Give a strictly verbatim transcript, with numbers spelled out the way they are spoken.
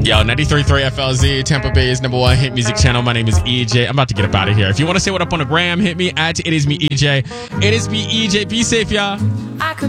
Yo, ninety-three point three F L Z, Tampa Bay's number one hit music channel. My name is E J. I'm about to get up out of here. If you want to say what up on the gram, hit me at It Is Me E J. It Is Me E J. Be safe, y'all.